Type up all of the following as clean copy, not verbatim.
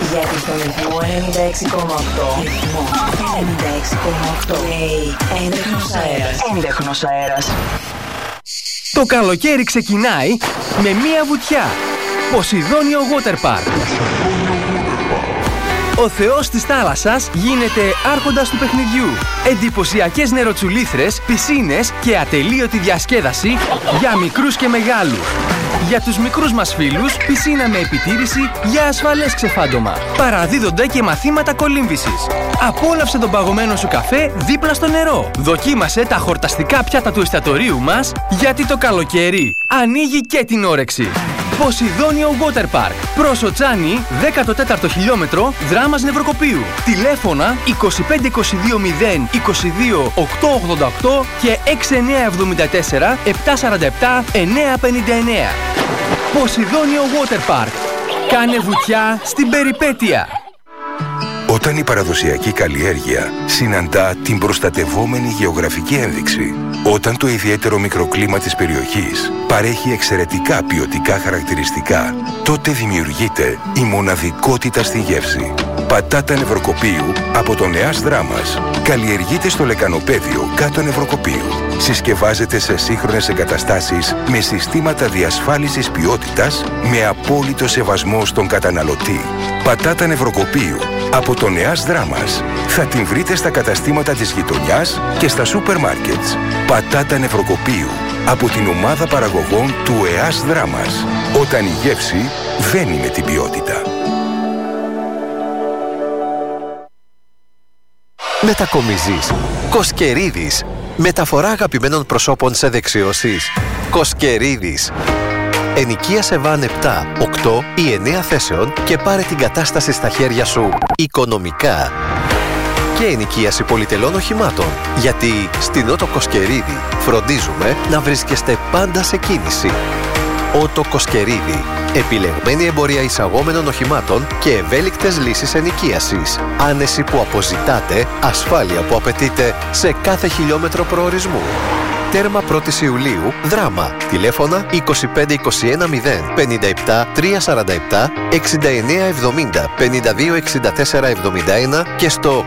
Γιατί στον ρυθμό 96,8. Ρυθμό 96,8. Λέει έντεχνος αέρας. Έντεχνος αέρας. Το καλοκαίρι ξεκινάει με μία βουτιά. Ποσειδόνιο Water Park. Ο θεός της θάλασσας γίνεται άρχοντας του παιχνιδιού. Εντυπωσιακές νεροτσουλήθρες, πισίνες και ατελείωτη διασκέδαση για μικρούς και μεγάλους. Για τους μικρούς μας φίλους, πισίνα με επιτήρηση για ασφαλές ξεφάντωμα. Παραδίδονται και μαθήματα κολύμβησης. Απόλαυσε τον παγωμένο σου καφέ δίπλα στο νερό. Δοκίμασε τα χορταστικά πιάτα του εστιατορίου μας, γιατί το καλοκαίρι ανοίγει και την όρεξη. Ποσειδόνιο Water Park. Πρόσο Τσάνι, 14ο χιλιόμετρο, Δράμας Νευροκοπείου. Τηλέφωνα 2522 0 22 888 και 6974 747 959. Ποσειδόνιο Water Park. Κάνε βουτιά στην περιπέτεια. Όταν η παραδοσιακή καλλιέργεια συναντά την προστατευόμενη γεωγραφική ένδειξη, όταν το ιδιαίτερο μικροκλίμα της περιοχής παρέχει εξαιρετικά ποιοτικά χαρακτηριστικά, τότε δημιουργείται η μοναδικότητα στη γεύση. Πατάτα Νευροκοπείου από τον ΕΑΣ Δράμας. Καλλιεργείται στο λεκανοπέδιο κάτω Νευροκοπείου. Συσκευάζεται σε σύγχρονες εγκαταστάσεις με συστήματα διασφάλισης ποιότητας με απόλυτο σεβασμό στον καταναλωτή. Πατάτα Νευροκοπείου από τον ΕΑΣ Δράμας. Θα την βρείτε στα καταστήματα της γειτονιάς και στα σούπερ μάρκετς. Πατάτα Νευροκοπείου από την ομάδα παραγωγών του ΕΑΣ Δράμας. Όταν η γεύση δεν είναι την ποιότητα. Μετακομίζεις. Κοσκερίδης. Μεταφορά αγαπημένων προσώπων σε δεξιώσεις. Κοσκερίδης. Ενοικίασε βαν 7, 8 ή 9 θέσεων και πάρε την κατάσταση στα χέρια σου οικονομικά. Και ενοικίαση πολυτελών οχημάτων. Γιατί στην Ότο Κοσκερίδη φροντίζουμε να βρίσκεστε πάντα σε κίνηση. Ότο Κοσκερίδη. Επιλεγμένη εμπορία εισαγόμενων οχημάτων και ευέλικτες λύσεις ενοικίασης. Άνεση που αποζητάτε, ασφάλεια που απαιτείτε σε κάθε χιλιόμετρο προορισμού. Τέρμα 1η Ιουλίου, Δράμα. Τηλέφωνα 2521 0 57 347 69 70 52 64 71 και στο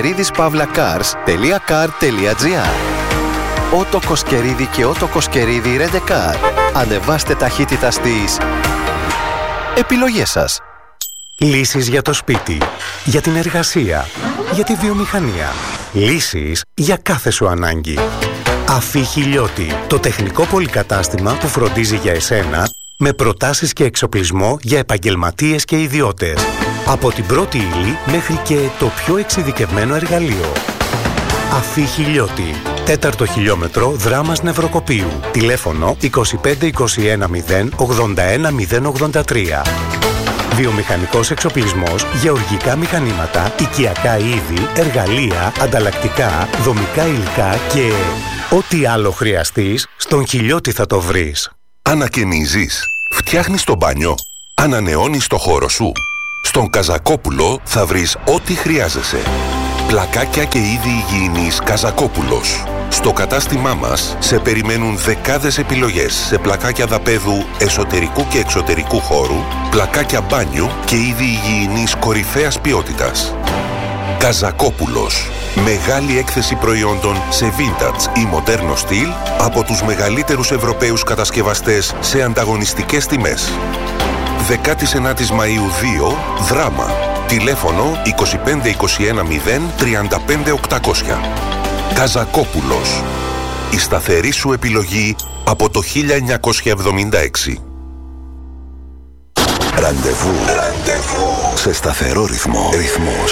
koskeridispavlacars.car.gr. Ότο Κοσκερίδη και Ότο Κοσκερίδη Ρεντεκάρ. Ανεβάστε ταχύτητα στις επιλογές σας. Λύσεις για το σπίτι, για την εργασία, για τη βιομηχανία. Λύσεις για κάθε σου ανάγκη. Αφή Χιλιώτη, το τεχνικό πολυκατάστημα που φροντίζει για εσένα με προτάσεις και εξοπλισμό για επαγγελματίες και ιδιώτες. Από την πρώτη ύλη μέχρι και το πιο εξειδικευμένο εργαλείο. Αφή Χιλιώτη, 4ο χιλιόμετρο, Δράμας Νευροκοπείου. Τηλέφωνο 2521 0 81 083. Βιομηχανικός εξοπλισμός, γεωργικά μηχανήματα, οικιακά είδη, εργαλεία, ανταλλακτικά, δομικά υλικά και ό,τι άλλο χρειαστείς, στον Χιλιώτη θα το βρεις. Ανακαινίζεις, φτιάχνεις το μπάνιο, ανανεώνεις το χώρο σου. Στον Καζακόπουλο θα βρεις ό,τι χρειάζεσαι. Πλακάκια και είδη υγιεινής Καζακόπουλος. Στο κατάστημά μας σε περιμένουν δεκάδες επιλογές σε πλακάκια δαπέδου εσωτερικού και εξωτερικού χώρου, πλακάκια μπάνιου και είδη υγιεινής κορυφαίας ποιότητας. Καζακόπουλος. Μεγάλη έκθεση προϊόντων σε vintage ή μοντέρνο στυλ από τους μεγαλύτερους Ευρωπαίους κατασκευαστές σε ανταγωνιστικές τιμές. 19 Μαΐου 2, Δράμα. Τηλέφωνο 2521 0 35 800. Καζακόπουλος. Η σταθερή σου επιλογή από το 1976. Ραντεβού. Σε σταθερό ρυθμό.